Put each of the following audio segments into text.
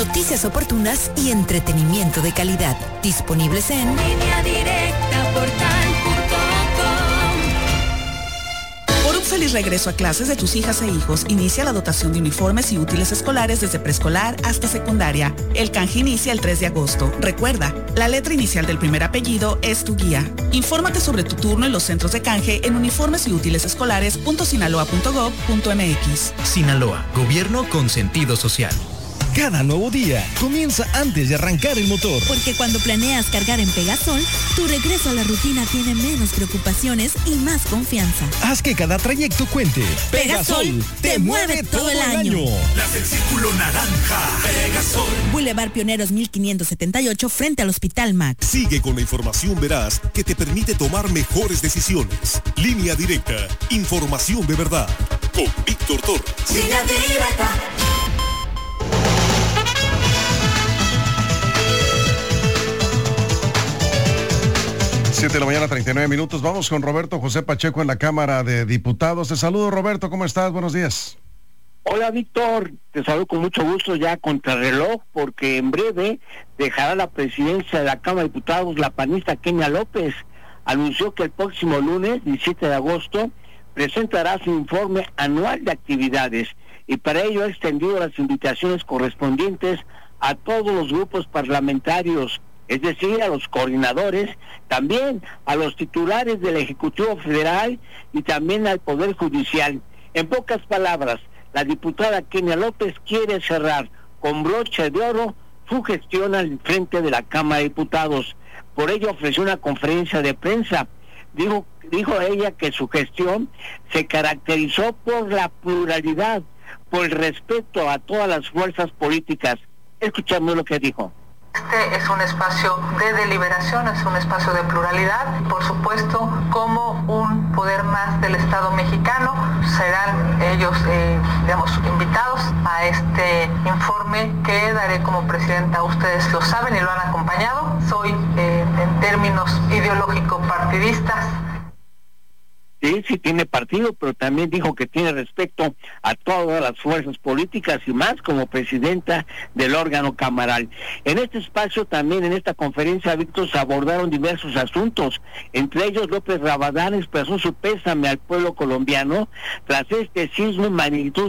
noticias oportunas y entretenimiento de calidad. Disponibles en Línea Directa Portal.com. Por un feliz regreso a clases de tus hijas e hijos, inicia la dotación de uniformes y útiles escolares desde preescolar hasta secundaria. El canje inicia el 3 de agosto. Recuerda, la letra inicial del primer apellido es tu guía. Infórmate sobre tu turno en los centros de canje en uniformesyútilesescolares.sinaloa.gov.mx. Sinaloa, gobierno con sentido social. Cada nuevo día comienza antes de arrancar el motor. Porque cuando planeas cargar en Pegasol, tu regreso a la rutina tiene menos preocupaciones y más confianza. Haz que cada trayecto cuente. Pegasol te mueve todo el año. Las del Círculo Naranja. Pegasol. Boulevard Pioneros 1578 frente al Hospital Max. Sigue con la información veraz que te permite tomar mejores decisiones. Línea Directa. Información de verdad. Con Víctor Torres. Línea Directa. 7 de la mañana, 39 minutos. Vamos con Roberto José Pacheco en la Cámara de Diputados. Te saludo, Roberto, ¿cómo estás? Buenos días. Hola, Víctor. Te saludo con mucho gusto ya contrarreloj, porque en breve dejará la presidencia de la Cámara de Diputados la panista Kenia López. Anunció que el próximo lunes, 17 de agosto, presentará su informe anual de actividades y para ello ha extendido las invitaciones correspondientes a todos los grupos parlamentarios, es decir, a los coordinadores, también a los titulares del Ejecutivo Federal y también al Poder Judicial. En pocas palabras, la diputada Kenia López quiere cerrar con broche de oro su gestión al frente de la Cámara de Diputados. Por ello ofreció una conferencia de prensa. Dijo ella que su gestión se caracterizó por la pluralidad, por el respeto a todas las fuerzas políticas. Escuchamos lo que dijo. Este es un espacio de deliberación, es un espacio de pluralidad, por supuesto, como un poder más del Estado mexicano. Serán ellos, invitados a este informe que daré como presidenta. Ustedes lo saben y lo han acompañado. Soy, en términos ideológico-partidistas, Sí tiene partido, pero también dijo que tiene respeto a todas las fuerzas políticas y más como presidenta del órgano camaral. En este espacio también, en esta conferencia, Víctor, se abordaron diversos asuntos. Entre ellos, López Rabadán expresó su pésame al pueblo colombiano tras este sismo en magnitud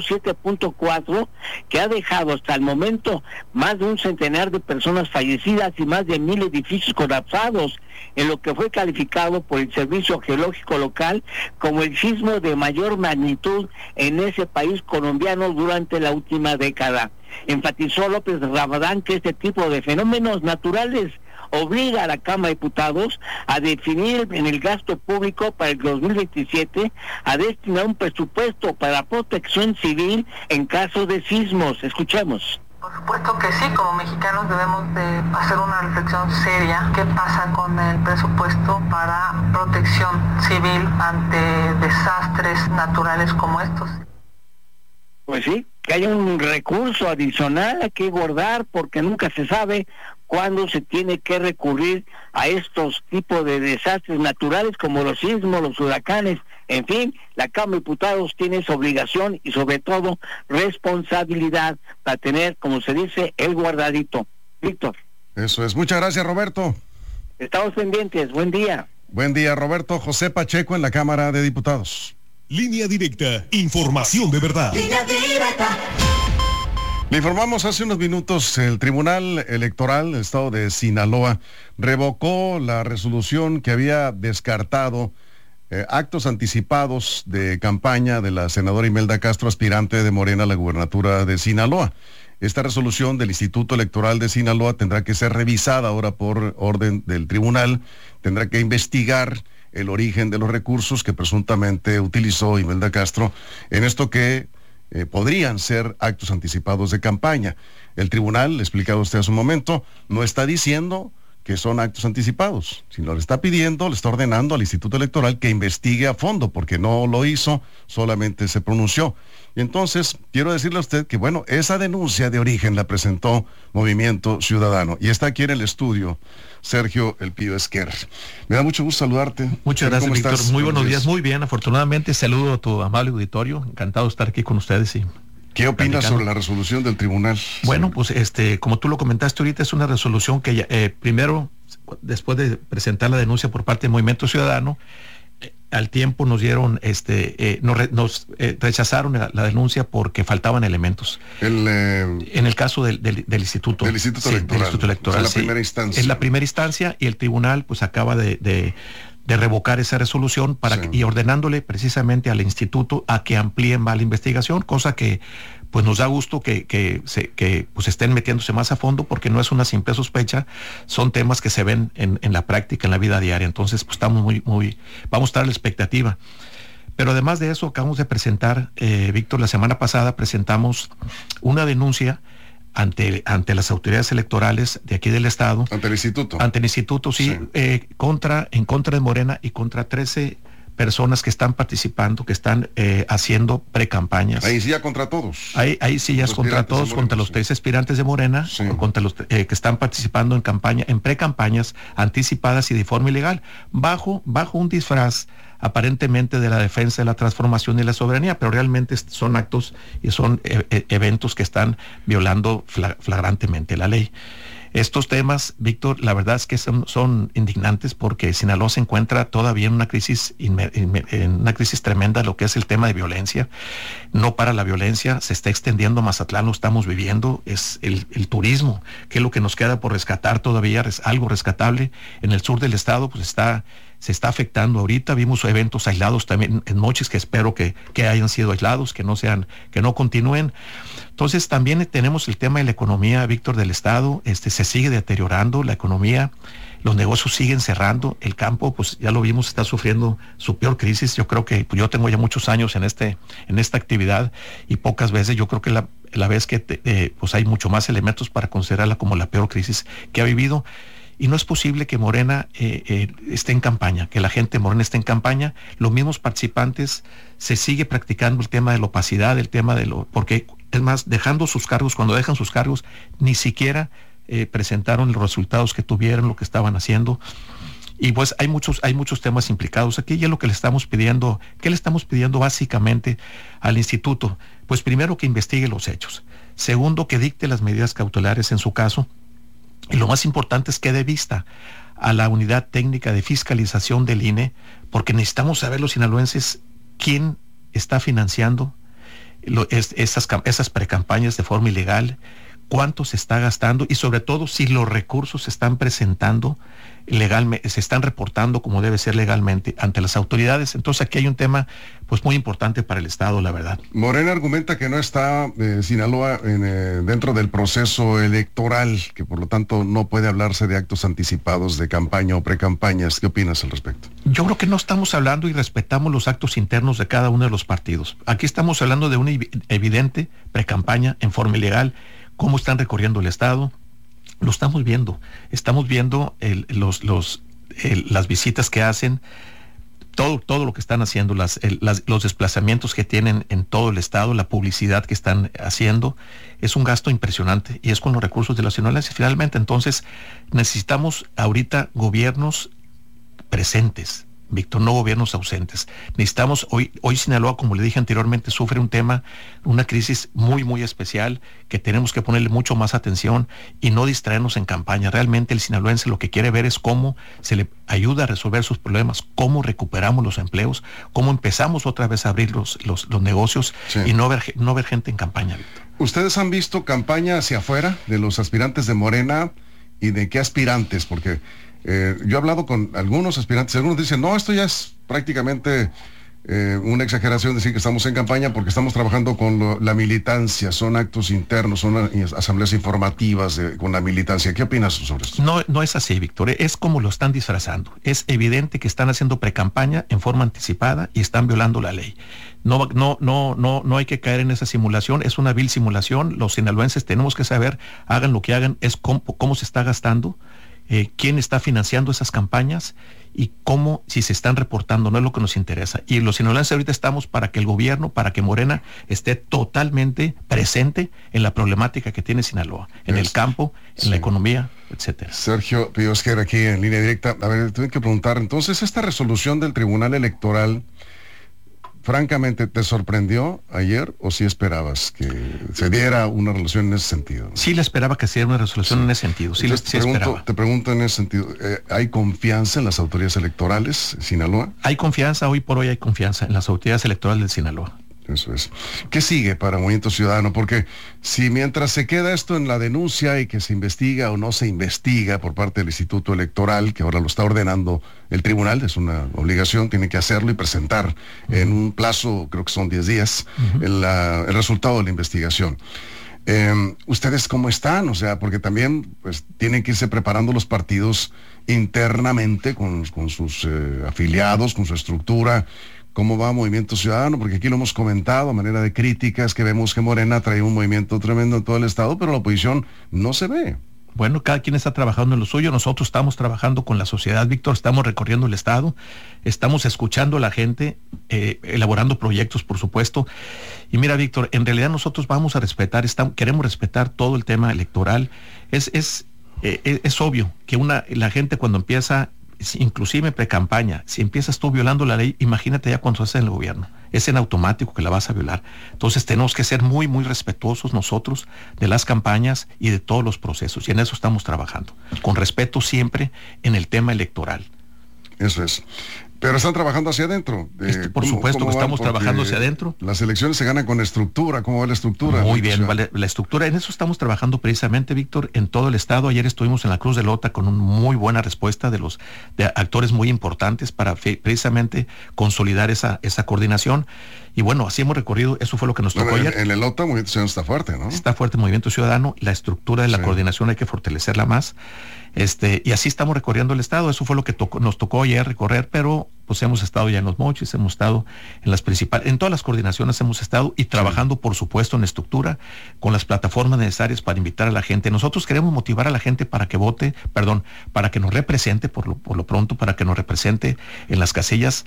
7.4 que ha dejado hasta el momento más de un centenar de personas fallecidas y más de 1,000 edificios colapsados, en lo que fue calificado por el Servicio Geológico Local como el sismo de mayor magnitud en ese país colombiano durante la última década. Enfatizó López Rabadán que este tipo de fenómenos naturales obliga a la Cámara de Diputados a definir en el gasto público para el 2027 a destinar un presupuesto para protección civil en caso de sismos. Escuchemos. por supuesto que sí, como mexicanos debemos de hacer una reflexión seria. ¿Qué pasa con el presupuesto para protección civil ante desastres naturales como estos? Pues sí, que haya un recurso adicional que guardar, porque nunca se sabe cuándo se tiene que recurrir a estos tipos de desastres naturales como los sismos, los huracanes. En fin, la Cámara de Diputados tiene esa obligación y sobre todo responsabilidad para tener, como se dice, el guardadito. Víctor. Eso es. Muchas gracias, Roberto. Estamos pendientes. Buen día. Buen día, Roberto José Pacheco en la Cámara de Diputados. Línea Directa, información de verdad. Línea Directa. Le informamos hace unos minutos, el Tribunal Electoral del Estado de Sinaloa revocó la resolución que había descartado actos anticipados de campaña de la senadora Imelda Castro, aspirante de Morena a la gubernatura de Sinaloa. Esta resolución del Instituto Electoral de Sinaloa tendrá que ser revisada ahora por orden del tribunal, tendrá que investigar el origen de los recursos que presuntamente utilizó Imelda Castro en esto que podrían ser actos anticipados de campaña. El tribunal, le he explicado a usted hace un momento, no está diciendo que son actos anticipados, sino le está pidiendo, le está ordenando al Instituto Electoral que investigue a fondo, porque no lo hizo, solamente se pronunció. Y entonces, quiero decirle a usted que, bueno, esa denuncia de origen la presentó Movimiento Ciudadano, y está aquí en el estudio Sergio El Pío Esquer. Me da mucho gusto saludarte. Muchas gracias, Víctor. ¿Estás? Muy buenos días, muy bien, afortunadamente. Saludo a tu amable auditorio, encantado de estar aquí con ustedes. ¿Qué opinas sobre la resolución del tribunal? Bueno, pues como tú lo comentaste ahorita, es una resolución que primero, después de presentar la denuncia por parte del Movimiento Ciudadano, al tiempo nos dieron, nos rechazaron la denuncia porque faltaban elementos. En el caso del Instituto. Del Instituto Electoral. Del Instituto Electoral, es la primera instancia. Es la primera instancia y el tribunal pues acaba de revocar esa resolución y ordenándole precisamente al instituto a que amplíen más la investigación, cosa que pues nos da gusto que pues estén metiéndose más a fondo, porque no es una simple sospecha, son temas que se ven en la práctica, en la vida diaria. Entonces pues estamos vamos a estar a la expectativa. Pero además de eso, acabamos de presentar, Víctor, la semana pasada presentamos una denuncia ante las autoridades electorales de aquí del estado. Ante el instituto. Ante el instituto, sí. En contra de Morena y contra 13 personas que están participando, que están haciendo precampañas. Ahí sí ya contra todos. Ahí sí ya es contra todos, Morena, contra los 3 aspirantes de Morena, contra los que están participando en precampañas anticipadas y de forma ilegal, bajo un disfraz aparentemente de la defensa de la transformación y la soberanía, pero realmente son actos y son eventos que están violando flagrantemente la ley. Estos temas, Víctor, la verdad es que son indignantes, porque Sinaloa se encuentra todavía en una crisis tremenda, lo que es el tema de violencia. No para la violencia, se está extendiendo a Mazatlán, lo estamos viviendo, es el turismo, que es lo que nos queda por rescatar todavía, es algo rescatable. En el sur del estado pues se está afectando ahorita. Vimos eventos aislados también en Mochis, que espero que hayan sido aislados, que no continúen. Entonces también tenemos el tema de la economía, Víctor, del estado. Se sigue deteriorando la economía, los negocios siguen cerrando, el campo, pues ya lo vimos, está sufriendo su peor crisis. Yo creo que yo tengo ya muchos años en esta actividad, y pocas veces yo creo que la vez que pues hay mucho más elementos para considerarla como la peor crisis que ha vivido. Y no es posible que Morena esté en campaña, que la gente de Morena esté en campaña. Los mismos participantes, se sigue practicando el tema de la opacidad, porque es más, cuando dejan sus cargos, ni siquiera presentaron los resultados que tuvieron, lo que estaban haciendo. Y pues hay muchos temas implicados aquí, y es lo que le estamos pidiendo. ¿Qué le estamos pidiendo básicamente al instituto? Pues primero, que investigue los hechos. Segundo, que dicte las medidas cautelares en su caso. Y lo más importante es que dé vista a la unidad técnica de fiscalización del INE, porque necesitamos saber los sinaloenses quién está financiando esas precampañas de forma ilegal, cuánto se está gastando, y sobre todo si los recursos se están presentando legalmente, se están reportando como debe ser legalmente ante las autoridades. Entonces aquí hay un tema pues muy importante para el Estado, la verdad. Morena argumenta que no está Sinaloa dentro del proceso electoral, que por lo tanto no puede hablarse de actos anticipados de campaña o precampañas. ¿Qué opinas al respecto? Yo creo que no estamos hablando, y respetamos los actos internos de cada uno de los partidos. Aquí estamos hablando de una evidente precampaña en forma ilegal. Cómo están recorriendo el Estado, lo estamos viendo las visitas que hacen, todo lo que están haciendo, los desplazamientos que tienen en todo el Estado, la publicidad que están haciendo. Es un gasto impresionante, y es con los recursos de los sinaloenses finalmente. Entonces necesitamos ahorita gobiernos presentes, Víctor, no gobiernos ausentes. Necesitamos, hoy Sinaloa, como le dije anteriormente, sufre una crisis muy, muy especial, que tenemos que ponerle mucho más atención y no distraernos en campaña. Realmente el sinaloense lo que quiere ver es cómo se le ayuda a resolver sus problemas, cómo recuperamos los empleos, cómo empezamos otra vez a abrir los negocios, y no ver gente en campaña, Víctor. ¿Ustedes han visto campaña hacia afuera de los aspirantes de Morena, y de qué aspirantes? Porque yo he hablado con algunos aspirantes, algunos dicen, no, esto ya es prácticamente una exageración decir que estamos en campaña, porque estamos trabajando con la militancia, son actos internos, son asambleas informativas con la militancia. ¿Qué opinas sobre esto? No es así, Víctor, es como lo están disfrazando. Es evidente que están haciendo precampaña en forma anticipada y están violando la ley. No hay que caer en esa simulación, es una vil simulación. Los sinaloenses tenemos que saber, hagan lo que hagan, es cómo se está gastando, quién está financiando esas campañas, y cómo, si se están reportando. No es lo que nos interesa. Y los sinaloenses ahorita estamos para que el gobierno, para que Morena esté totalmente presente en la problemática que tiene Sinaloa, en el campo, en la economía, etcétera. Sergio Piosquer, aquí en Línea Directa. A ver, tengo que preguntar, entonces, esta resolución del Tribunal Electoral francamente, ¿te sorprendió ayer o sí esperabas que se diera una resolución en ese sentido? Sí, le esperaba que se diera una resolución en ese sentido. Sí, te pregunto en ese sentido, ¿hay confianza en las autoridades electorales de Sinaloa? Hay confianza, hoy por hoy hay confianza en las autoridades electorales de Sinaloa. Eso es. ¿Qué sigue para Movimiento Ciudadano? Porque si mientras se queda esto en la denuncia y que se investiga o no se investiga por parte del Instituto Electoral, que ahora lo está ordenando el tribunal, es una obligación, tiene que hacerlo y presentar en un plazo, creo que son 10 días, el resultado de la investigación. ¿Ustedes cómo están? O sea, porque también pues tienen que irse preparando los partidos internamente con sus afiliados, con su estructura. ¿Cómo va Movimiento Ciudadano? Porque aquí lo hemos comentado a manera de críticas, que vemos que Morena trae un movimiento tremendo en todo el estado, pero la oposición no se ve. Bueno, cada quien está trabajando en lo suyo. Nosotros estamos trabajando con la sociedad, Víctor, estamos recorriendo el estado, estamos escuchando a la gente, elaborando proyectos, por supuesto. Y mira, Víctor, en realidad nosotros vamos a respetar, queremos respetar todo el tema electoral. Es obvio que la gente cuando empieza, inclusive pre-campaña, si empiezas tú violando la ley, imagínate ya cuando estás en el gobierno. Es en automático que la vas a violar. Entonces tenemos que ser muy, muy respetuosos nosotros de las campañas y de todos los procesos. Y en eso estamos trabajando. Con respeto siempre en el tema electoral. Eso es. Pero están trabajando hacia adentro. Por supuesto que estamos trabajando hacia adentro. Las elecciones se ganan con estructura. ¿Cómo va la estructura? Muy bien, vale, la estructura. En eso estamos trabajando precisamente, Víctor, en todo el estado. Ayer estuvimos en la Cruz de Lota con una muy buena respuesta de actores muy importantes para precisamente consolidar esa coordinación. Y bueno, así hemos recorrido, eso fue lo que nos tocó ayer. En el Lota, Movimiento Ciudadano está fuerte, ¿no? Está fuerte Movimiento Ciudadano, la estructura de la coordinación hay que fortalecerla más. Y así estamos recorriendo el estado, eso fue lo que nos tocó ayer recorrer, pero pues hemos estado ya en Los Mochis, hemos estado en todas las coordinaciones hemos estado y trabajando, por supuesto, en estructura, con las plataformas necesarias para invitar a la gente. Nosotros queremos motivar a la gente para que vote, para que nos represente, por lo pronto, para que nos represente en las casillas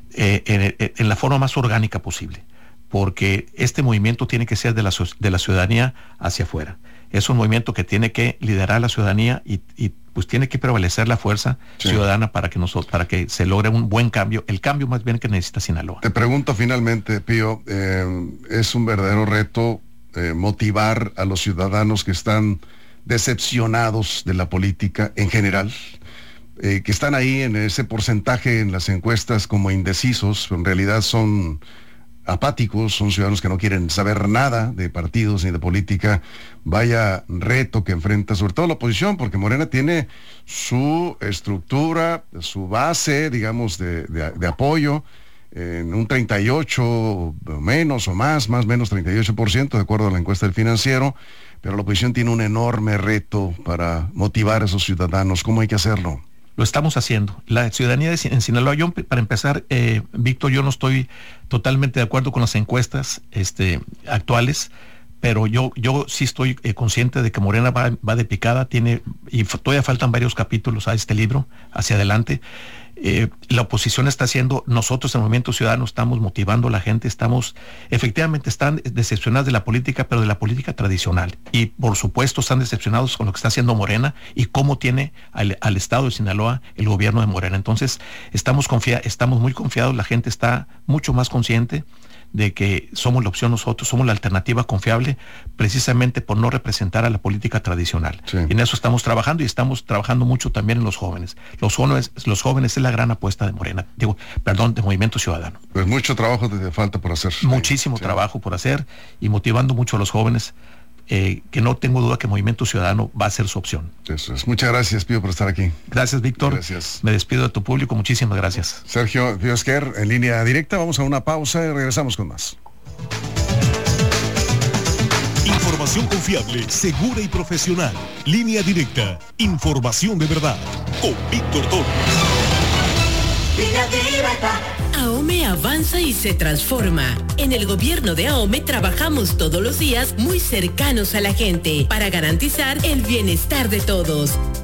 en la forma más orgánica posible, porque este movimiento tiene que ser de la ciudadanía hacia afuera. Es un movimiento que tiene que liderar la ciudadanía y pues tiene que prevalecer la fuerza ciudadana para que se logre un buen cambio, el cambio más bien que necesita Sinaloa. Te pregunto finalmente, Pío, es un verdadero reto motivar a los ciudadanos que están decepcionados de la política en general, que están ahí en ese porcentaje en las encuestas como indecisos, pero en realidad son apáticos, son ciudadanos que no quieren saber nada de partidos ni de política. Vaya reto que enfrenta sobre todo la oposición, porque Morena tiene su estructura, su base, digamos, de apoyo, en un 38 menos o más menos 38%, de acuerdo a la encuesta del Financiero, pero la oposición tiene un enorme reto para motivar a esos ciudadanos. ¿Cómo hay que hacerlo? Lo estamos haciendo. La ciudadanía en Sinaloa, yo para empezar, Víctor, yo no estoy totalmente de acuerdo con las encuestas actuales, pero yo sí estoy consciente de que Morena va de picada, y todavía faltan varios capítulos a este libro, hacia adelante. La oposición está haciendo, nosotros en el Movimiento Ciudadano estamos motivando a la gente, efectivamente están decepcionados de la política, pero de la política tradicional, y por supuesto están decepcionados con lo que está haciendo Morena y cómo tiene al estado de Sinaloa el gobierno de Morena. Entonces estamos muy confiados, la gente está mucho más consciente de que somos la opción nosotros, somos la alternativa confiable, precisamente por no representar a la política tradicional. Sí. Y en eso estamos trabajando, y estamos trabajando mucho también en los jóvenes. Los jóvenes es la gran apuesta de Morena, de Movimiento Ciudadano. Pues mucho trabajo te falta por hacer. Muchísimo trabajo por hacer, y motivando mucho a los jóvenes, que no tengo duda que Movimiento Ciudadano va a ser su opción. Eso es. Muchas gracias, Pío, por estar aquí. Gracias, Víctor. Gracias. Me despido de tu público. Muchísimas gracias. Sergio Pío Esquer, en línea directa. Vamos a una pausa y regresamos con más. Información confiable, segura y profesional. Línea directa. Información de verdad. Con Víctor Toro. Línea directa. AOME avanza y se transforma. En el gobierno de AOME trabajamos todos los días muy cercanos a la gente para garantizar el bienestar de todos.